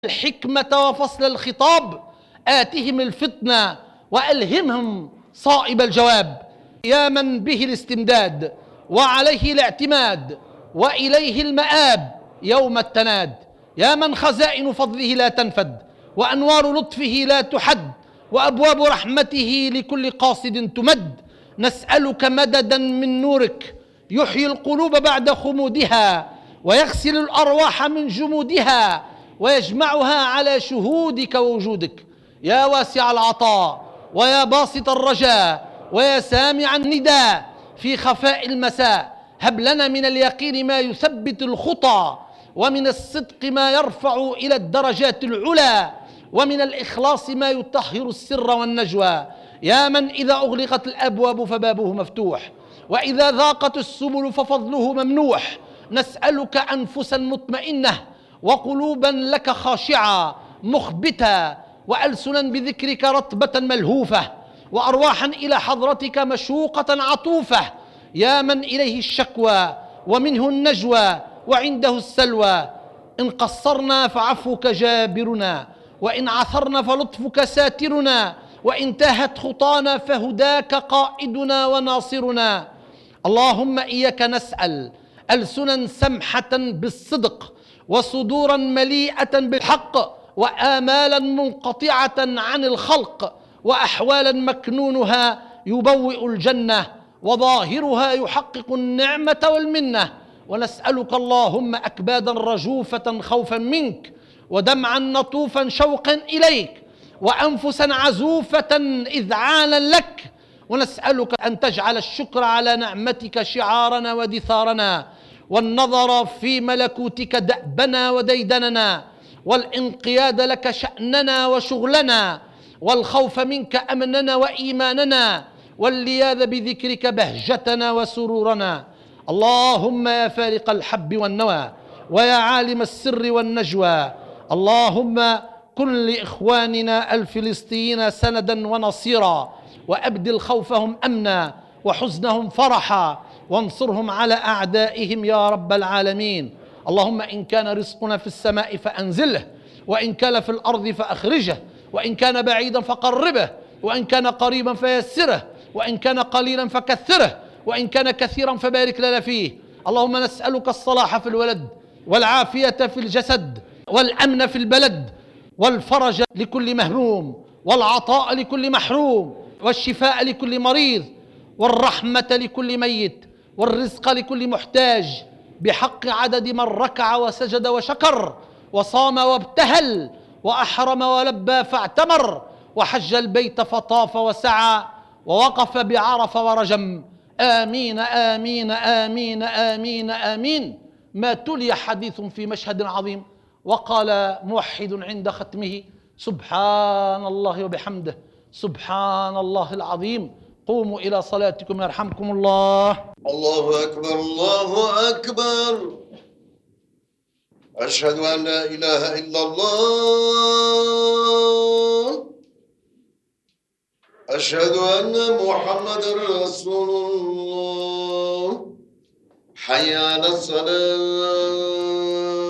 الحكمة وفصل الخطاب، آتهم الفتنة وألهمهم صائب الجواب. يا من به الاستمداد وعليه الاعتماد وإليه المآب يوم التناد، يا من خزائن فضله لا تنفد وأنوار لطفه لا تحد وأبواب رحمته لكل قاصد تمد، نسألك مددا من نورك يحيي القلوب بعد خمودها ويغسل الأرواح من جمودها ويجمعها على شهودك ووجودك. يا واسع العطاء ويا باسط الرجاء ويا سامع النداء في خفاء المساء، هب لنا من اليقين ما يثبت الخطى، ومن الصدق ما يرفع إلى الدرجات العلى، ومن الإخلاص ما يطهر السر والنجوى. يا من إذا أغلقت الأبواب فبابه مفتوح، وإذا ضاقت السبل ففضله ممنوح، نسألك أنفسا مطمئنة وقلوبا لك خاشعة مخبتة وألسنا بذكرك رطبة ملهوفة وأرواحا إلى حضرتك مشوقة عطوفة. يا من إليه الشكوى ومنه النجوى وعنده السلوى، إن قصرنا فعفوك جابرنا، وإن عثرنا فلطفك ساترنا، وإن تاهت خطانا فهداك قائدنا وناصرنا. اللهم إياك نسأل ألسنا سمحة بالصدق وصدورا مليئة بالحق وآمالا منقطعة عن الخلق وأحوالا مكنونها يبوئ الجنة وظاهرها يحقق النعمة والمنة. ونسألك اللهم أكبادا رجوفة خوفا منك، ودمعا نطوفا شوقا إليك، وأنفسا عزوفة إذعانا لك. ونسألك أن تجعل الشكر على نعمتك شعارنا ودثارنا، والنظر في ملكوتك دأبنا وديدننا، والانقياد لك شأننا وشغلنا، والخوف منك أمننا وإيماننا، واللياذ بذكرك بهجتنا وسرورنا. اللهم يا فارق الحب والنوى ويا عالم السر والنجوى، اللهم كن لإخواننا الفلسطينيين سندا ونصيرا، وأبدل خوفهم أمنا وحزنهم فرحا، وانصرهم على أعدائهم يا رب العالمين. اللهم إن كان رزقنا في السماء فأنزله، وإن كان في الأرض فأخرجه، وإن كان بعيدا فقربه، وإن كان قريبا فيسره، وإن كان قليلا فكثره، وإن كان كثيرا فبارك لنا فيه. اللهم نسألك الصلاح في الولد والعافية في الجسد والأمن في البلد والفرج لكل مهموم والعطاء لكل محروم والشفاء لكل مريض والرحمة لكل ميت والرزق لكل محتاج، بحق عدد من ركع وسجد وشكر وصام وابتهل وأحرم ولبى فاعتمر وحج البيت فطاف وسعى ووقف بعرف ورجم. آمين آمين آمين آمين آمين. ما تلي حديث في مشهد عظيم وقال موحد عند ختمه سبحان الله وبحمده سبحان الله العظيم. قوموا إلى صلاتكم يرحمكم الله. الله أكبر الله أكبر. أشهد أن لا إله إلا الله. أشهد أن محمد رسول الله. حي على الصلاة.